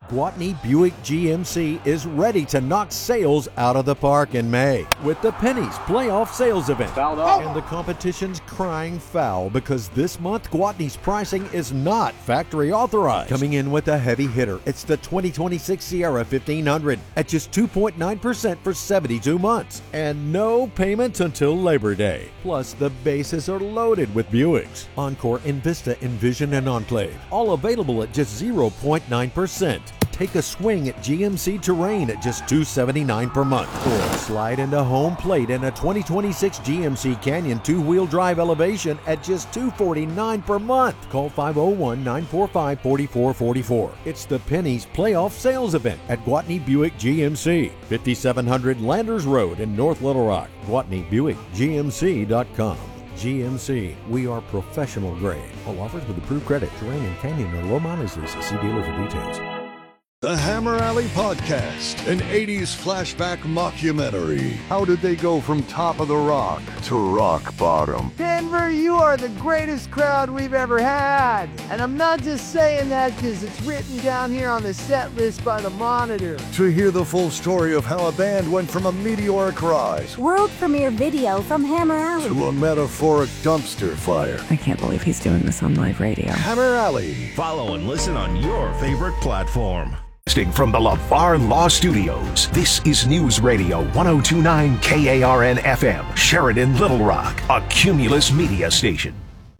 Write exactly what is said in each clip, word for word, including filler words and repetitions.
Gwatney Buick G M C is ready to knock sales out of the park in May with the Pennies Playoff Sales Event. And the competition's crying foul because this month Gwatney's pricing is not factory authorized. Coming in with a heavy hitter, it's the twenty twenty-six Sierra fifteen hundred at just two point nine percent for seventy-two months and no payments until Labor Day. Plus, the bases are loaded with Buicks. Encore, Envista, Envision, and Enclave, all available at just zero point nine percent. Take a swing at G M C Terrain at just two hundred seventy-nine dollars per month. Or slide into home plate in a twenty twenty-six G M C Canyon two-wheel drive elevation at just two hundred forty-nine dollars per month. Call five oh one, nine four five, four four four four. It's the Pennies Playoff Sales Event at Gwatney Buick G M C, fifty-seven hundred Landers Road in North Little Rock. Gwatney Buick G M C dot com. G M C, we are professional grade. All offers with approved credit. Terrain and Canyon are low mileage leases. See dealer for details. The Hammer Alley Podcast, an eighties flashback mockumentary. How did they go from top of the rock to rock bottom? Denver, you are the greatest crowd we've ever had. And I'm not just saying that because it's written down here on the set list by the Monitor. To hear the full story of how a band went from a meteoric rise, world premiere video from Hammer Alley, to a metaphoric dumpster fire. I can't believe he's doing this on live radio. Hammer Alley. Follow and listen on your favorite platform. From the LaVar Law Studios, this is News Radio one oh two point nine K A R N F M, Sheridan, Little Rock, a Cumulus media station.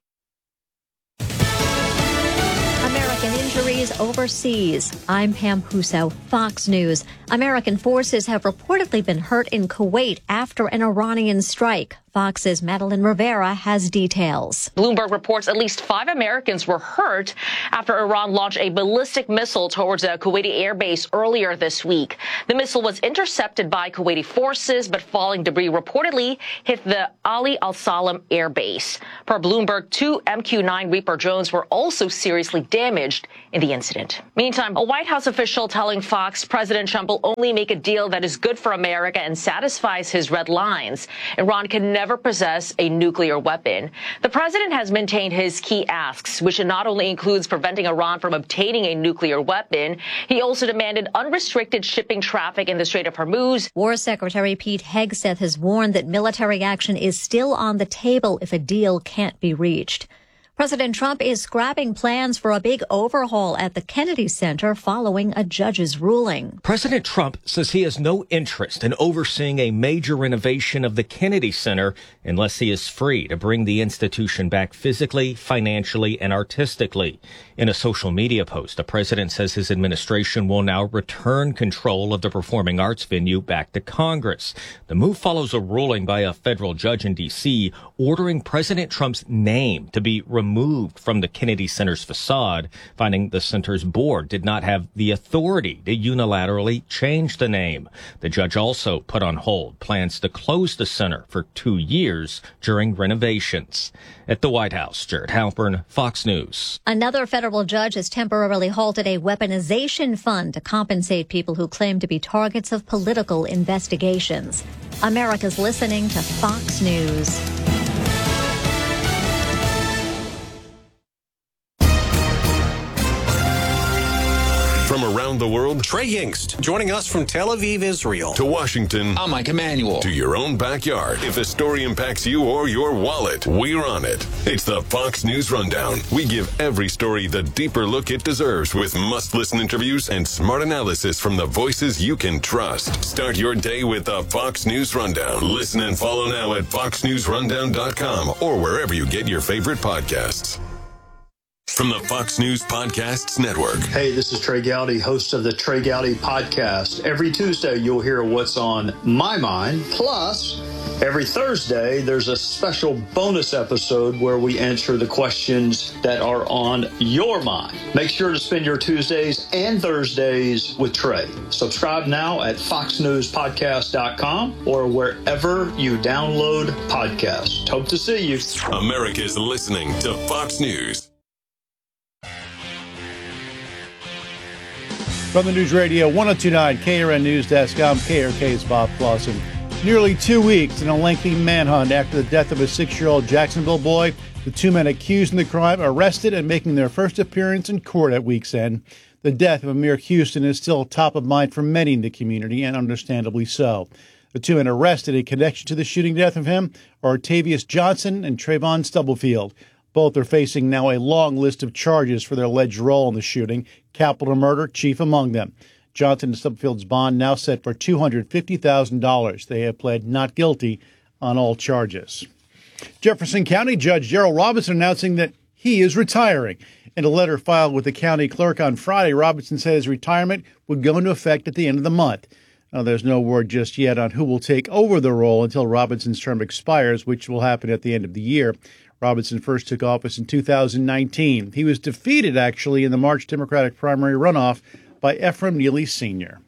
American injuries overseas. I'm Pam Huso, Fox News. American forces have reportedly been hurt in Kuwait after an Iranian strike. Fox's Madeline Rivera has details. Bloomberg reports at least five Americans were hurt after Iran launched a ballistic missile towards a Kuwaiti airbase earlier this week. The missile was intercepted by Kuwaiti forces, but falling debris reportedly hit the Ali Al Salam airbase. Per Bloomberg, two M Q nine Reaper drones were also seriously damaged in the incident. Meantime, a White House official telling Fox President Trump will only make a deal that is good for America and satisfies his red lines. Iran can never never possess a nuclear weapon. The president has maintained his key asks, which not only includes preventing Iran from obtaining a nuclear weapon, he also demanded unrestricted shipping traffic in the Strait of Hormuz. War Secretary Pete Hegseth has warned that military action is still on the table if a deal can't be reached. President Trump is scrapping plans for a big overhaul at the Kennedy Center following a judge's ruling. President Trump says he has no interest in overseeing a major renovation of the Kennedy Center unless he is free to bring the institution back physically, financially, and artistically. In a social media post, the president says his administration will now return control of the performing arts venue back to Congress. The move follows a ruling by a federal judge in D C ordering President Trump's name to be removed moved from the Kennedy Center's facade, finding the center's board did not have the authority to unilaterally change the name. The judge also put on hold plans to close the center for two years during renovations. At the White House, Jared Halpern, Fox News. Another federal judge has temporarily halted a weaponization fund to compensate people who claim to be targets of political investigations. America's listening to Fox News. From around the world, Trey Yingst, joining us from Tel Aviv, Israel. To Washington. I'm Mike Emanuel. To your own backyard. If a story impacts you or your wallet, we're on it. It's the Fox News Rundown. We give every story the deeper look it deserves with must-listen interviews and smart analysis from the voices you can trust. Start your day with the Fox News Rundown. Listen and follow now at fox news rundown dot com or wherever you get your favorite podcasts. From the Fox News Podcasts Network. Hey, this is Trey Gowdy, host of the Trey Gowdy Podcast. Every Tuesday, you'll hear what's on my mind. Plus, every Thursday, there's a special bonus episode where we answer the questions that are on your mind. Make sure to spend your Tuesdays and Thursdays with Trey. Subscribe now at fox news podcast dot com or wherever you download podcasts. Hope to see you. America's listening to Fox News. From the News Radio one oh two point nine K R N News Desk, I'm K R K's Bob Clausen. Nearly two weeks in a lengthy manhunt after the death of a six-year-old Jacksonville boy, The two men accused in the crime arrested and making their first appearance in court at week's end. The death of Amir Houston is still top of mind for many in the community, and understandably so. The two men arrested in connection to the shooting death of him are Tavius Johnson and Trayvon Stubblefield. Both are facing now a long list of charges for their alleged role in the shooting, capital murder chief among them. Johnson and Stubblefield's bond now set for two hundred fifty thousand dollars. They have pled not guilty on all charges. Jefferson County Judge Gerald Robinson announcing that he is retiring. In a letter filed with the county clerk on Friday, Robinson said his retirement would go into effect at the end of the month. Now, there's no word just yet on who will take over the role until Robinson's term expires, which will happen at the end of the year. Robinson first took office in two thousand nineteen. He was defeated, actually, in the March Democratic primary runoff by Ephraim Neely Senior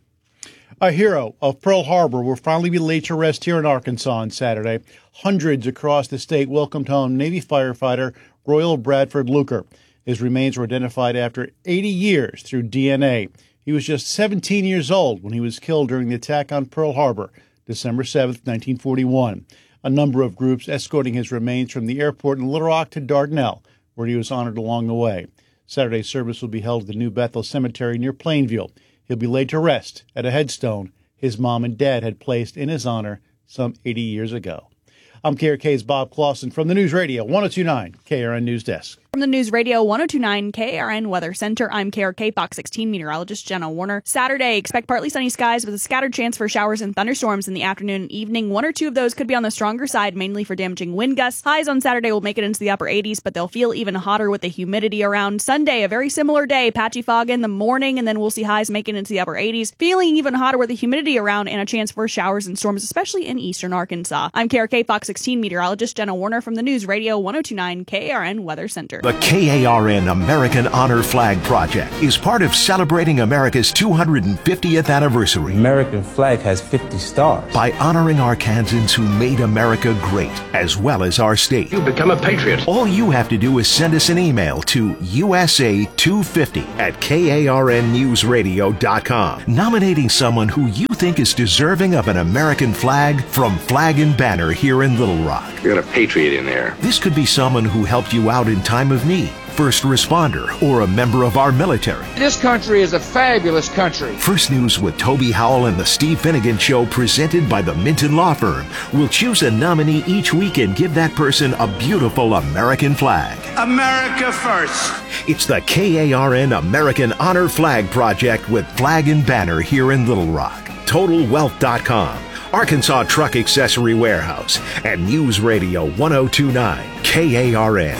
A hero of Pearl Harbor will finally be laid to rest here in Arkansas on Saturday. Hundreds across the state welcomed home Navy firefighter Royal Bradford Luker. His remains were identified after eighty years through D N A. He was just seventeen years old when he was killed during the attack on Pearl Harbor, December seventh, nineteen forty-one. A number of groups escorting his remains from the airport in Little Rock to Dardanelle, where he was honored along the way. Saturday's service will be held at the New Bethel Cemetery near Plainville. He'll be laid to rest at a headstone his mom and dad had placed in his honor some eighty years ago. I'm K R K's Bob Clausen from the News Radio one oh two point nine K R N News Desk. From the News Radio one oh two point nine K R N Weather Center, I'm K R K Fox sixteen meteorologist Jenna Warner. Saturday, expect partly sunny skies with a scattered chance for showers and thunderstorms in the afternoon and evening. One or two of those could be on the stronger side, mainly for damaging wind gusts. Highs on Saturday will make it into the upper eighties, but they'll feel even hotter with the humidity around. Sunday, a very similar day, patchy fog in the morning, and then we'll see highs making it into the upper eighties, feeling even hotter with the humidity around and a chance for showers and storms, especially in eastern Arkansas. I'm K R K Fox sixteen meteorologist Jenna Warner from the News Radio one oh two point nine K R N Weather Center. The K A R N American Honor Flag Project is part of celebrating America's two hundred fiftieth anniversary. American flag has fifty stars. By honoring Arkansans who made America great, as well as our state. You become a patriot. All you have to do is send us an email to U S A two fifty at K A R N news radio dot com, nominating someone who you think is deserving of an American flag from Flag and Banner here in Little Rock. You got a patriot in there. This could be someone who helped you out in time of need, first responder, or a member of our military. This country is a fabulous country. First News with Toby Howell and the Steve Finnegan Show, presented by the Minton Law Firm, will choose a nominee each week and give that person a beautiful American flag. America first. It's the K A R N American Honor Flag Project with Flag and Banner here in Little Rock. Total Wealth dot com, Arkansas Truck Accessory Warehouse, and News Radio one oh two point nine K A R N.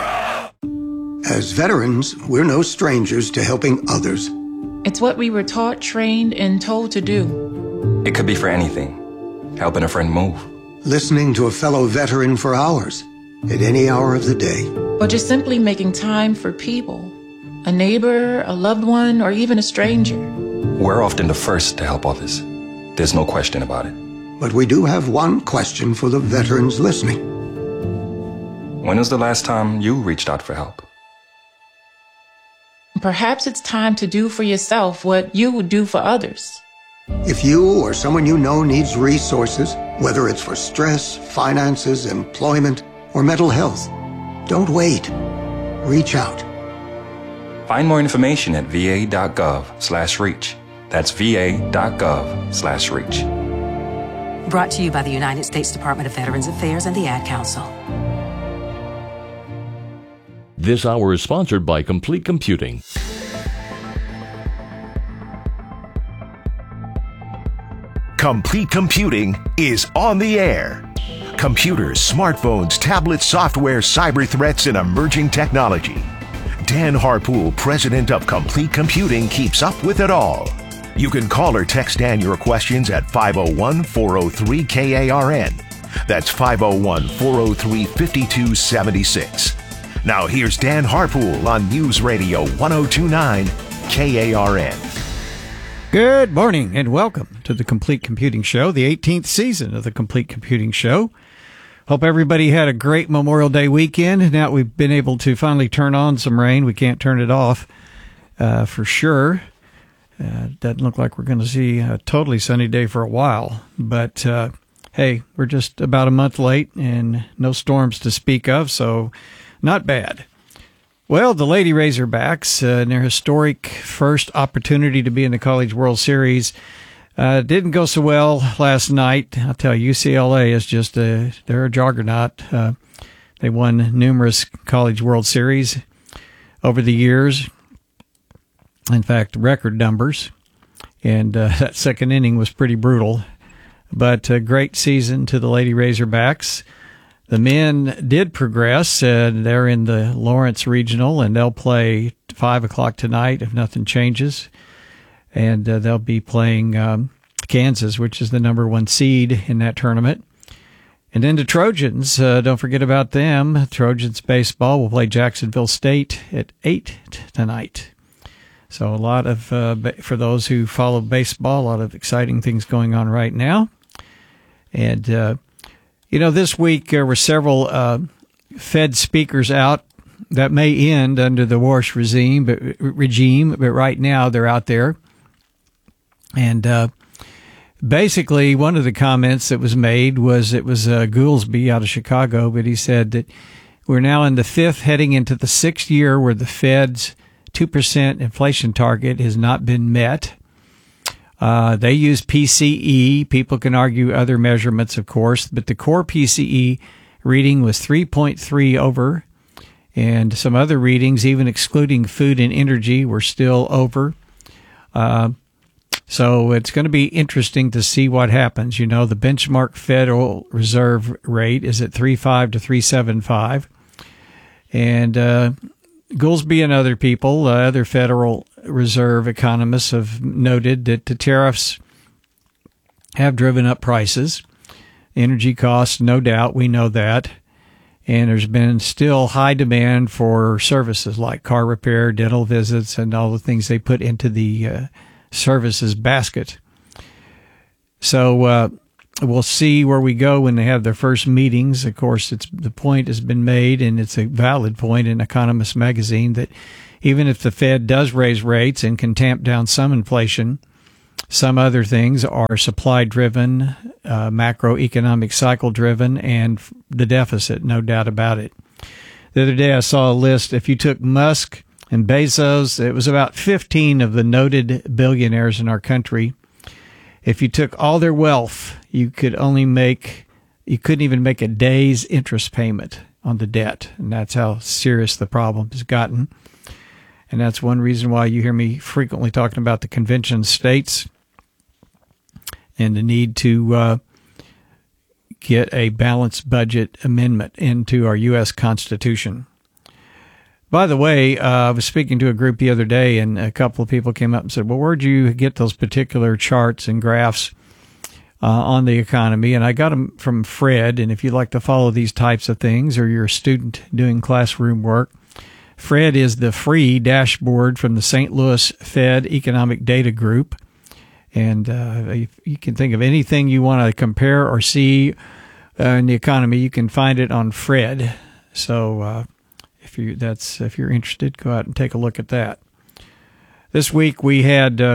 As veterans, we're no strangers to helping others. It's what we were taught, trained, and told to do. It could be for anything. Helping a friend move. Listening to a fellow veteran for hours, at any hour of the day. Or just simply making time for people. A neighbor, a loved one, or even a stranger. We're often the first to help others. There's no question about it. But we do have one question for the veterans listening. When was the last time you reached out for help? Perhaps it's time to do for yourself what you would do for others. If you or someone you know needs resources, whether it's for stress, finances, employment, or mental health, don't wait. Reach out. Find more information at V A dot gov slash reach. That's V A dot gov slash reach. Brought to you by the United States Department of Veterans Affairs and the Ad Council. This hour is sponsored by Complete Computing. Complete Computing is on the air. Computers, smartphones, tablets, software, cyber threats, and emerging technology. Dan Harpool, president of Complete Computing, keeps up with it all. You can call or text Dan your questions at five oh one, four oh three, K A R N. That's five oh one, four oh three, five two seven six. Now here's Dan Harpool on News Radio one oh two point nine K A R N. Good morning and welcome to the Complete Computing Show, the eighteenth season of the Complete Computing Show. Hope everybody had a great Memorial Day weekend. Now we've been able to finally turn on some rain. We can't turn it off uh, for sure. Uh, doesn't look like we're going to see a totally sunny day for a while. But, uh, hey, we're just about a month late and no storms to speak of. So Not bad. Well, the Lady Razorbacks, uh, in their historic first opportunity to be in the College World Series, uh, didn't go so well last night. I'll tell you, U C L A is just a, they're a juggernaut. Uh, they won numerous College World Series over the years. In fact, record numbers. And uh, that second inning was pretty brutal. But a great season to the Lady Razorbacks. The men did progress. Uh, they're in the Lawrence Regional, and they'll play five o'clock tonight if nothing changes. And uh, they'll be playing um, Kansas, which is the number one seed in that tournament. And then the Trojans, uh, don't forget about them. Trojans baseball will play Jacksonville State at eight tonight. So a lot of, uh, for those who follow baseball, a lot of exciting things going on right now. And, uh, you know, this week there were several uh, Fed speakers out that may end under the Warsh regime, but, regime, but right now they're out there. And uh, basically one of the comments that was made was, it was uh, Goolsbee out of Chicago, but he said that we're now in the fifth, heading into the sixth year where the Fed's two percent inflation target has not been met. Uh, they use P C E. People can argue other measurements, of course, but the core P C E reading was three point three over, and some other readings, even excluding food and energy, were still over. Uh, so it's going to be interesting to see what happens. You know, the benchmark Federal Reserve rate is at three point five to three point seven five, and uh, Goolsbee and other people, uh, other Federal Reserve economists, have noted that the tariffs have driven up prices. Energy costs, no doubt, we know that. And there's been still high demand for services like car repair, dental visits, and all the things they put into the uh, services basket. So uh, we'll see where we go when they have their first meetings. Of course, it's the point has been made, and it's a valid point in Economist magazine, that even if the Fed does raise rates and can tamp down some inflation, some other things are supply-driven, uh, macroeconomic cycle-driven, and the deficit, no doubt about it. The other day I saw a list. If you took Musk and Bezos, it was about fifteen of the noted billionaires in our country. If you took all their wealth, you could only make, you couldn't even make a day's interest payment on the debt. And that's how serious the problem has gotten. And that's one reason why you hear me frequently talking about the convention of states and the need to uh, get a balanced budget amendment into our U S Constitution. By the way, uh, I was speaking to a group the other day, and a couple of people came up and said, well, where'd you get those particular charts and graphs uh, on the economy? And I got them from Fred, and if you'd like to follow these types of things, or you're a student doing classroom work, Fred is the free dashboard from the Saint Louis Fed Economic Data Group. And uh, if you can think of anything you want to compare or see uh, in the economy, you can find it on Fred. So uh, if you that's if you're interested, go out and take a look at that. This week we had uh,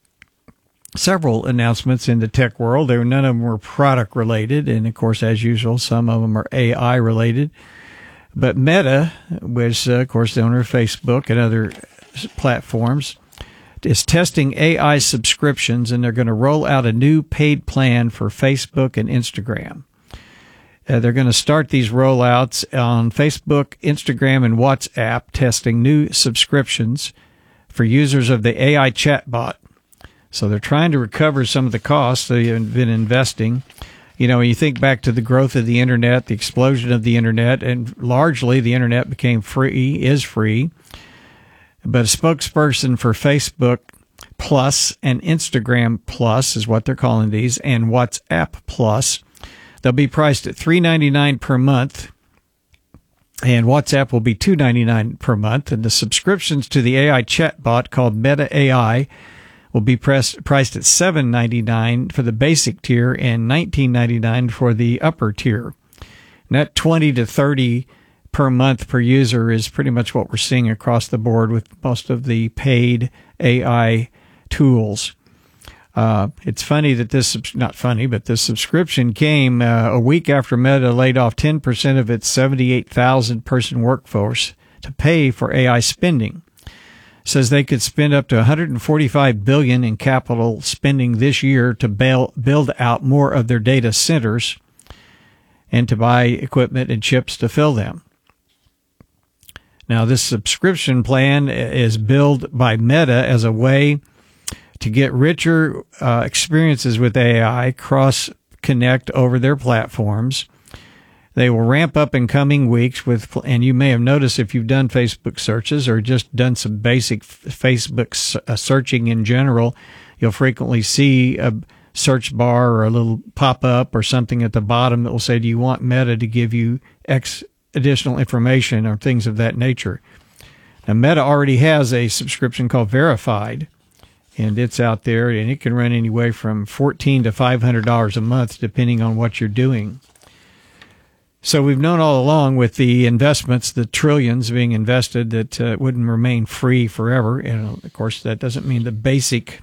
several announcements in the tech world. There, none of them were product related, and of course, as usual, some of them are A I related. But Meta, which uh, of course the owner of Facebook and other platforms, is testing A I subscriptions, and they're going to roll out a new paid plan for Facebook and Instagram. Uh, they're going to start these rollouts on Facebook, Instagram, and WhatsApp, testing new subscriptions for users of the A I chatbot. So they're trying to recover some of the costs they've been investing. You know, when you think back to the growth of the Internet, the explosion of the Internet, and largely the Internet became free, is free. But a spokesperson for Facebook Plus and Instagram Plus is what they're calling these, and WhatsApp Plus, they'll be priced at three dollars and ninety-nine cents per month, and WhatsApp will be two dollars and ninety-nine cents per month. And the subscriptions to the A I chatbot called Meta A I will be pressed, priced at seven dollars and ninety-nine cents for the basic tier and nineteen dollars and ninety-nine cents for the upper tier. And that twenty to thirty per month per user is pretty much what we're seeing across the board with most of the paid A I tools. Uh, it's funny that this, not funny, but this subscription came uh, a week after Meta laid off ten percent of its seventy-eight thousand person workforce to pay for A I spending. It says they could spend up to one hundred forty-five billion dollars in capital spending this year to bail, build out more of their data centers and to buy equipment and chips to fill them. Now, this subscription plan is billed by Meta as a way to get richer uh, experiences with A I, cross-connect over their platforms. They will ramp up in coming weeks with, and you may have noticed if you've done Facebook searches or just done some basic Facebook searching in general, you'll frequently see a search bar or a little pop-up or something at the bottom that will say, do you want Meta to give you X additional information or things of that nature? Now, Meta already has a subscription called Verified, and it's out there, and it can run anywhere from fourteen to five hundred dollars a month, depending on what you're doing. So we've known all along with the investments, the trillions being invested, that uh, it wouldn't remain free forever. And of course, that doesn't mean the basic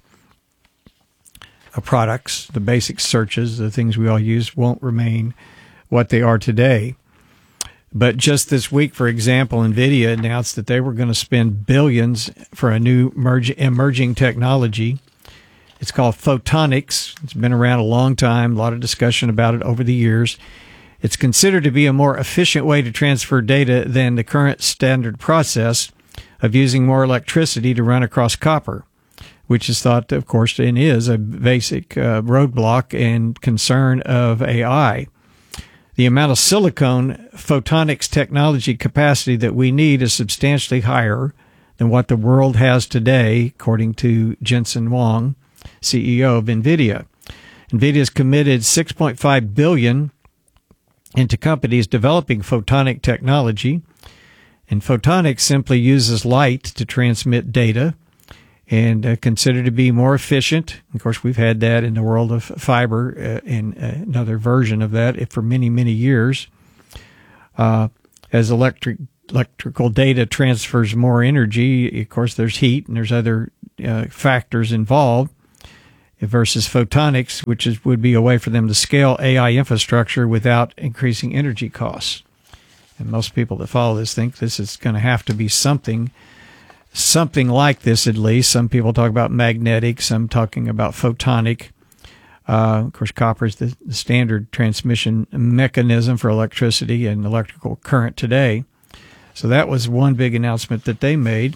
uh, products, the basic searches, the things we all use won't remain what they are today. But just this week, for example, NVIDIA announced that they were going to spend billions for a new merge, emerging technology. It's called photonics. It's been around a long time, a lot of discussion about it over the years. It's considered to be a more efficient way to transfer data than the current standard process of using more electricity to run across copper, which is thought, of course, and is a basic uh, roadblock and concern of A I. The amount of silicon photonics technology capacity that we need is substantially higher than what the world has today, according to Jensen Huang, C E O of NVIDIA. NVIDIA has committed six point five billion dollars into companies developing photonic technology, and photonics simply uses light to transmit data and uh, considered to be more efficient. Of course, we've had that in the world of fiber uh, and uh, another version of that for many, many years. Uh, as electric electrical data transfers more energy, of course, there's heat and there's other uh, factors involved, versus photonics, which is, would be a way for them to scale A I infrastructure without increasing energy costs. And most people that follow this think this is going to have to be something Something like this, at least. Some people talk about magnetic, some talking about photonic. Uh, of course, copper is the, the standard transmission mechanism for electricity and electrical current today. So that was one big announcement that they made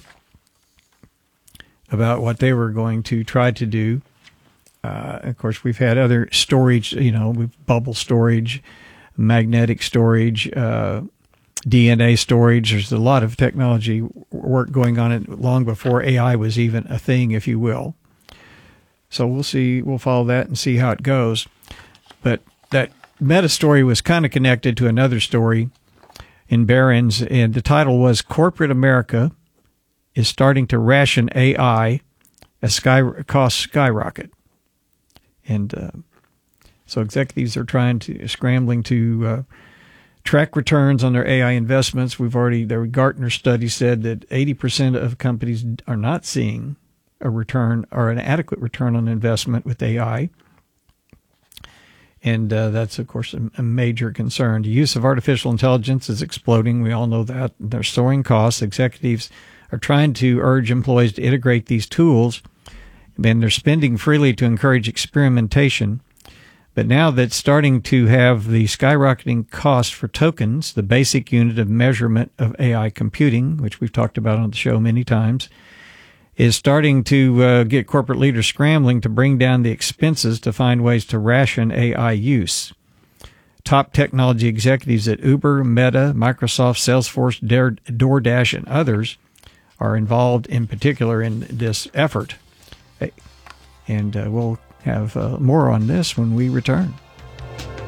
about what they were going to try to do. Uh, of course, we've had other storage, you know, we've bubble storage, magnetic storage, uh, D N A storage. There's a lot of technology work going on it long before A I was even a thing, if you will. So we'll see. We'll follow that and see how it goes. But that Meta story was kind of connected to another story in Barron's, and the title was "Corporate America is Starting to Ration A I as sky costs skyrocket." And uh, so executives are trying to scrambling to uh, track returns on their A I investments. We've already, the Gartner study said that eighty percent of companies are not seeing a return or an adequate return on investment with A I. And uh, that's, of course, a, a major concern. The use of artificial intelligence is exploding. We all know that. They're soaring costs. Executives are trying to urge employees to integrate these tools, and they're spending freely to encourage experimentation. But now that's starting to have the skyrocketing cost for tokens, the basic unit of measurement of A I computing, which we've talked about on the show many times, is starting to uh, get corporate leaders scrambling to bring down the expenses to find ways to ration A I use. Top technology executives at Uber, Meta, Microsoft, Salesforce, DoorDash, and others are involved in particular in this effort. And uh, we'll have uh, more on this when we return.